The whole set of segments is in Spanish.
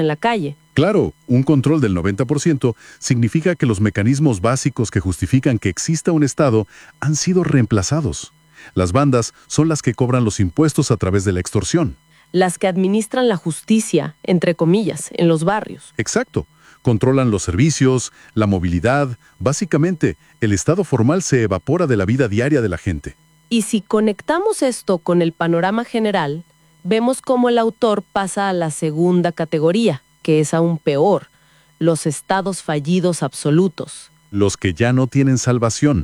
en la calle. Claro, un control del 90% significa que los mecanismos básicos que justifican que exista un Estado han sido reemplazados. Las bandas son las que cobran los impuestos a través de la extorsión. Las que administran la justicia, entre comillas, en los barrios. Exacto. Controlan los servicios, la movilidad. Básicamente, el Estado formal se evapora de la vida diaria de la gente. Y si conectamos esto con el panorama general, vemos cómo el autor pasa a la segunda categoría, que es aún peor, los estados fallidos absolutos. Los que ya no tienen salvación.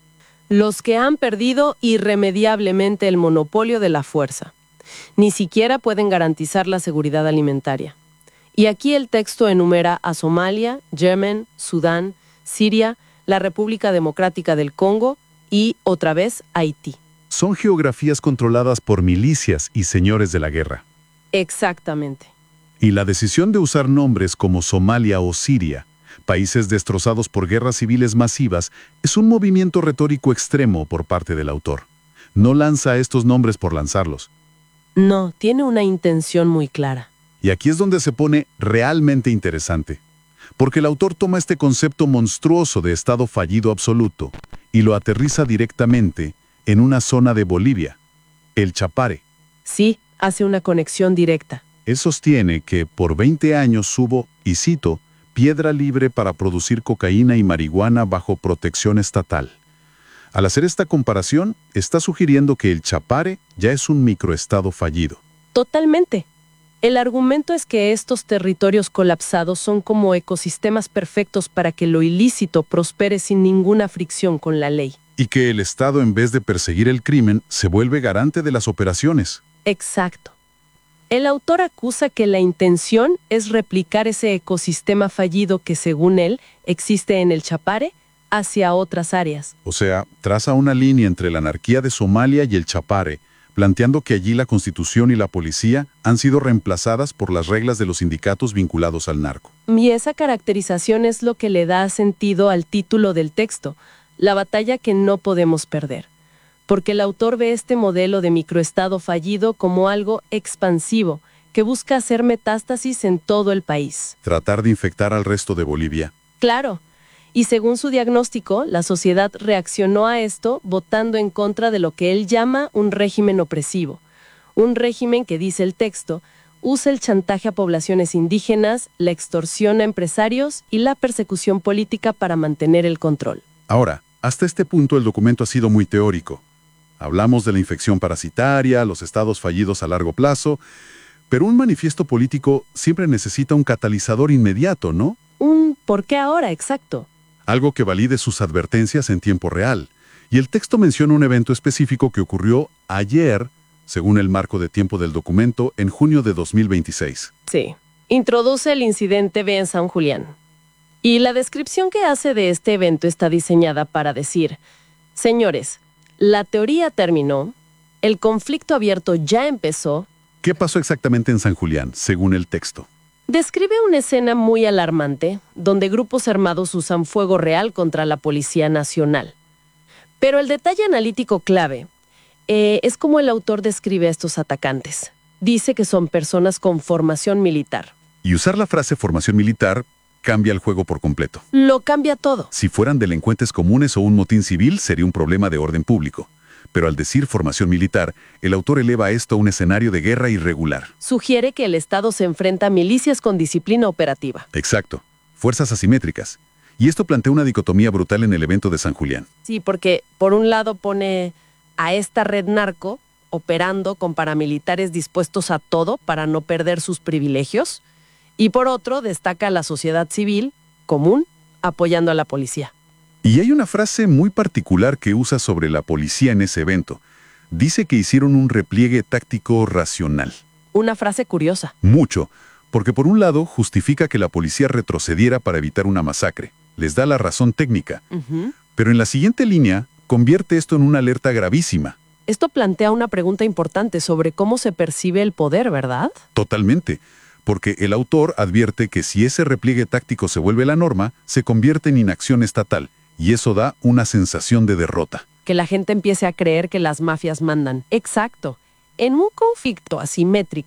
Los que han perdido irremediablemente el monopolio de la fuerza. Ni siquiera pueden garantizar la seguridad alimentaria. Y aquí el texto enumera a Somalia, Yemen, Sudán, Siria, la República Democrática del Congo y, otra vez, Haití. Son geografías controladas por milicias y señores de la guerra. Exactamente. Y la decisión de usar nombres como Somalia o Siria, países destrozados por guerras civiles masivas, es un movimiento retórico extremo por parte del autor. No lanza estos nombres por lanzarlos. No, tiene una intención muy clara. Y aquí es donde se pone realmente interesante. Porque el autor toma este concepto monstruoso de estado fallido absoluto y lo aterriza directamente en una zona de Bolivia, el Chapare. Sí, hace una conexión directa. Él sostiene que por 20 años hubo, y cito, piedra libre para producir cocaína y marihuana bajo protección estatal. Al hacer esta comparación, está sugiriendo que el Chapare ya es un microestado fallido. Totalmente. El argumento es que estos territorios colapsados son como ecosistemas perfectos para que lo ilícito prospere sin ninguna fricción con la ley. Y que el Estado, en vez de perseguir el crimen, se vuelve garante de las operaciones. Exacto. El autor acusa que la intención es replicar ese ecosistema fallido que, según él, existe en el Chapare hacia otras áreas. O sea, traza una línea entre la anarquía de Somalia y el Chapare, planteando que allí la Constitución y la policía han sido reemplazadas por las reglas de los sindicatos vinculados al narco. Y esa caracterización es lo que le da sentido al título del texto, la batalla que no podemos perder. Porque el autor ve este modelo de microestado fallido como algo expansivo, que busca hacer metástasis en todo el país. Tratar de infectar al resto de Bolivia. Claro. Y según su diagnóstico, la sociedad reaccionó a esto votando en contra de lo que él llama un régimen opresivo. Un régimen que, dice el texto, usa el chantaje a poblaciones indígenas, la extorsión a empresarios y la persecución política para mantener el control. Ahora, hasta este punto el documento ha sido muy teórico. Hablamos de la infección parasitaria, los estados fallidos a largo plazo, pero un manifiesto político siempre necesita un catalizador inmediato, ¿no? Un ¿por qué ahora? Exacto. Algo que valide sus advertencias en tiempo real. Y el texto menciona un evento específico que ocurrió ayer, según el marco de tiempo del documento, en junio de 2026. Sí. Introduce el incidente B en San Julián. Y la descripción que hace de este evento está diseñada para decir: señores, la teoría terminó, el conflicto abierto ya empezó. ¿Qué pasó exactamente en San Julián, según el texto? Describe una escena muy alarmante, donde grupos armados usan fuego real contra la Policía Nacional. Pero el detalle analítico clave es cómo el autor describe a estos atacantes. Dice que son personas con formación militar. Y usar la frase formación militar cambia el juego por completo. Lo cambia todo. Si fueran delincuentes comunes o un motín civil, sería un problema de orden público. Pero al decir formación militar, el autor eleva esto a un escenario de guerra irregular. Sugiere que el Estado se enfrenta a milicias con disciplina operativa. Exacto. Fuerzas asimétricas. Y esto plantea una dicotomía brutal en el evento de San Julián. Sí, porque por un lado pone a esta red narco operando con paramilitares dispuestos a todo para no perder sus privilegios, y por otro destaca a la sociedad civil común apoyando a la policía. Y hay una frase muy particular que usa sobre la policía en ese evento. Dice que hicieron un repliegue táctico racional. Una frase curiosa. Mucho, porque por un lado justifica que la policía retrocediera para evitar una masacre. Les da la razón técnica. Pero en la siguiente línea, convierte esto en una alerta gravísima. Esto plantea una pregunta importante sobre cómo se percibe el poder, ¿verdad? Totalmente. Porque el autor advierte que si ese repliegue táctico se vuelve la norma, se convierte en inacción estatal. Y eso da una sensación de derrota. Que la gente empiece a creer que las mafias mandan. Exacto. En un conflicto asimétrico,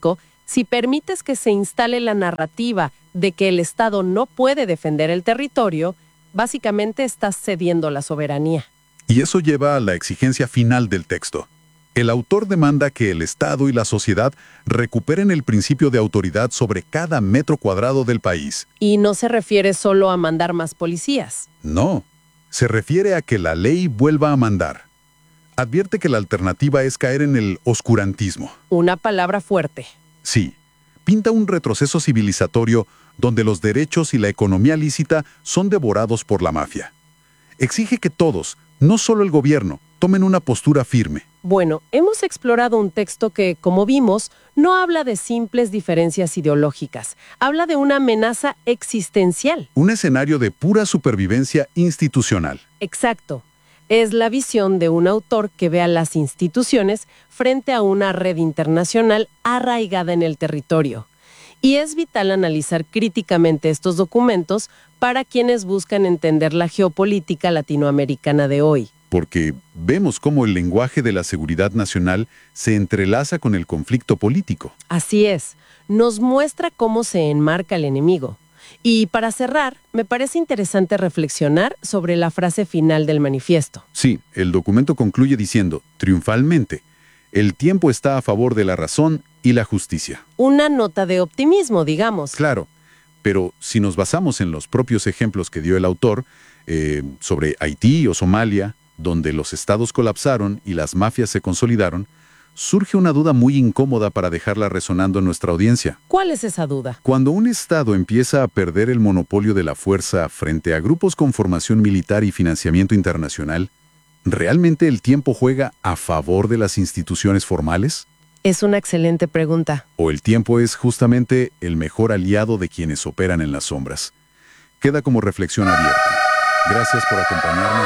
Si permites que se instale la narrativa de que el Estado no puede defender el territorio, básicamente estás cediendo la soberanía. Y eso lleva a la exigencia final del texto. El autor demanda que el Estado y la sociedad recuperen el principio de autoridad sobre cada metro cuadrado del país. Y no se refiere solo a mandar más policías. No, se refiere a que la ley vuelva a mandar. Advierte que la alternativa es caer en el oscurantismo. Una palabra fuerte. Sí, pinta un retroceso civilizatorio donde los derechos y la economía lícita son devorados por la mafia. Exige que todos, no solo el gobierno, tomen una postura firme. Bueno, hemos explorado un texto que, como vimos, no habla de simples diferencias ideológicas. Habla de una amenaza existencial. Un escenario de pura supervivencia institucional. Exacto. Es la visión de un autor que ve a las instituciones frente a una red internacional arraigada en el territorio. Y es vital analizar críticamente estos documentos para quienes buscan entender la geopolítica latinoamericana de hoy. Porque vemos cómo el lenguaje de la seguridad nacional se entrelaza con el conflicto político. Así es, nos muestra cómo se enmarca el enemigo. Y para cerrar, me parece interesante reflexionar sobre la frase final del manifiesto. Sí, el documento concluye diciendo, triunfalmente, el tiempo está a favor de la razón y la justicia. Una nota de optimismo, digamos. Claro, pero si nos basamos en los propios ejemplos que dio el autor, sobre Haití o Somalia, donde los estados colapsaron y las mafias se consolidaron, surge una duda muy incómoda para dejarla resonando en nuestra audiencia. ¿Cuál es esa duda? Cuando un estado empieza a perder el monopolio de la fuerza frente a grupos con formación militar y financiamiento internacional, ¿realmente el tiempo juega a favor de las instituciones formales? Es una excelente pregunta. ¿O el tiempo es justamente el mejor aliado de quienes operan en las sombras? Queda como reflexión abierta. Gracias por acompañarnos